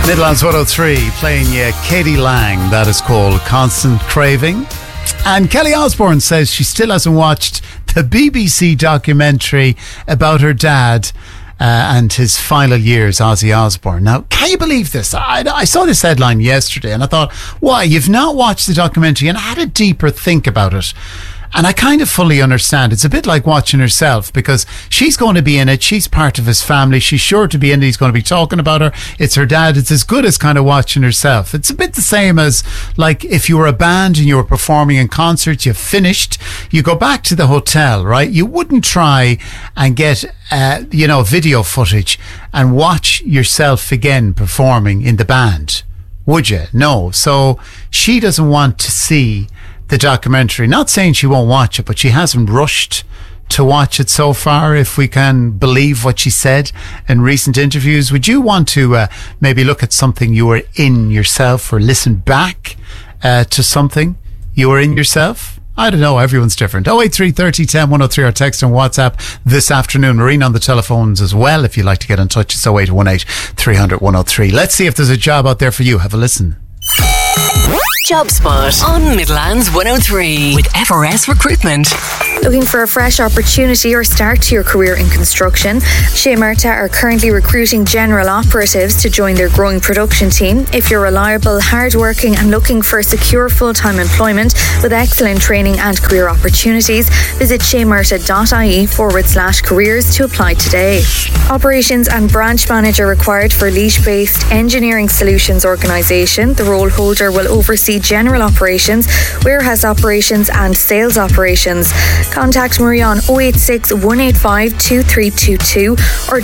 Midlands 103 playing you Katie Lang. That is called Constant Craving. And Kelly Osbourne says she still hasn't watched the BBC documentary about her dad and his final years, Ozzy Osbourne. Now, can you believe this? I saw this headline yesterday and I thought, why? You've not watched the documentary? And I had a deeper think about it. And I kind of fully understand. It's a bit like watching herself, because she's going to be in it. She's part of his family. She's sure to be in it. He's going to be talking about her. It's her dad. It's as good as kind of watching herself. It's a bit the same as like if you were a band and you were performing in concerts, you've finished, you go back to the hotel, right? You wouldn't try and get, video footage and watch yourself again performing in the band, would you? No. So she doesn't want to see the documentary. Not saying she won't watch it, but she hasn't rushed to watch it so far, if we can believe what she said in recent interviews. Would you want to maybe look at something you were in yourself, or listen back to something you were in yourself? I don't know, everyone's different. 083 30 10 103 or text on WhatsApp this afternoon. Marine on the telephones as well if you'd like to get in touch. It's 0818 300 103. Let's see if there's a job out there for you. Have a listen. Job Spot on Midlands 103 with FRS Recruitment. Looking for a fresh opportunity or start to your career in construction? Shea Marta are currently recruiting general operatives to join their growing production team. If you're reliable, hardworking and looking for secure full-time employment with excellent training and career opportunities, visit sheamarta.ie/careers to apply today. Operations and branch manager required for Laois-based Engineering Solutions organisation. The role holder will oversee general operations, warehouse operations and sales operations. Contact Marie on 086 185 2322 or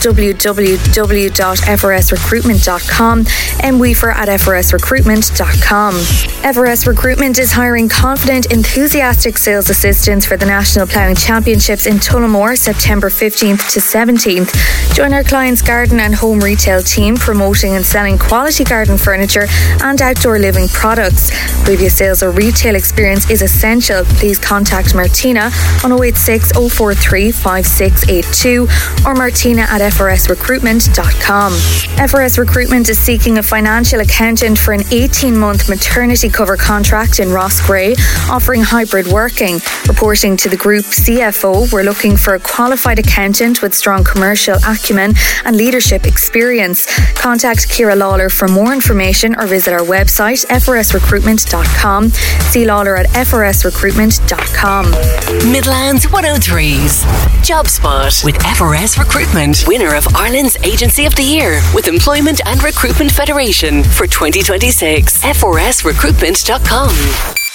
www.frsrecruitment.com, mweafer@frsrecruitment.com. FRS Recruitment is hiring confident, enthusiastic sales assistants for the National Ploughing Championships in Tullamore, September 15th to 17th. Join our clients' garden and home retail team, promoting and selling quality garden furniture and outdoor living products. Previous sales or retail experience is essential. Please contact Martina on 086 043 5682 or martina@frsrecruitment.com. FRS Recruitment is seeking a financial accountant for an 18-month maternity cover contract in Rossgrey, offering hybrid working. Reporting to the group CFO, we're looking for a qualified accountant with strong commercial acumen and leadership experience. Contact Ciara Lawler for more information or visit our website frsrecruitment.com. See Lawler at frsrecruitment.com. Midlands 103's Job Spot with FRS Recruitment, winner of Ireland's Agency of the Year with Employment and Recruitment Federation for 2026. frsrecruitment.com.